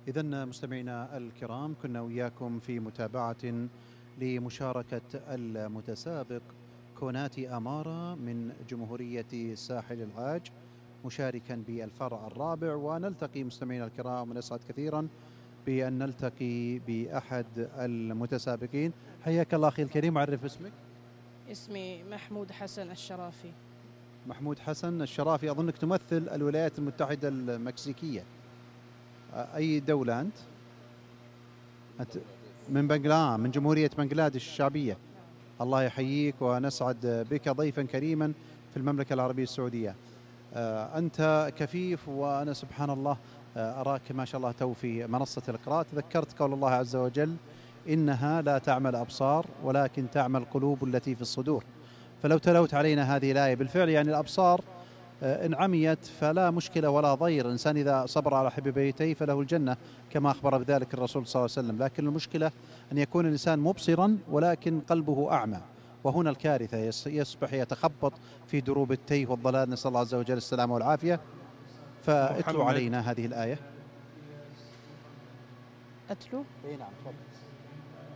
إذن مستمعينا الكرام، كنا وياكم في متابعة لمشاركة المتسابق كوناتي أمارة من جمهورية ساحل العاج مشاركا بالفرع الرابع. ونلتقي مستمعينا الكرام ونسعد كثيرا بأن نلتقي بأحد المتسابقين. حياك الله أخي الكريم، عرف اسمك. اسمي محمود حسن الشرافي. محمود حسن الشرافي، أظنك تمثل الولايات المتحدة المكسيكية. أي دولة أنت؟ أنت من من جمهورية بنغلاديش الشعبية. الله يحييك ونسعد بك ضيفا كريما في المملكة العربية السعودية. أنت كفيف، وأنا سبحان الله أراك ما شاء الله تو في منصة القراءة. تذكرت قول الله عز وجل: إنها لا تعمى الأبصار ولكن تعمى القلوب التي في الصدور. فلو تلوت علينا هذه الآية بالفعل، يعني الأبصار إن عميت فلا مشكلة ولا ضير، الإنسان إذا صبر على حب بيتيه فله الجنة كما أخبر بذلك الرسول صلى الله عليه وسلم. لكن المشكلة أن يكون الإنسان مبصرا ولكن قلبه أعمى، وهنا الكارثة، يصبح يتخبط في دروب التيه والضلال، نسأل الله عز وجل السلامة والعافية. فاتلوا علينا هذه الآية. أتلو؟ اي نعم، تفضل.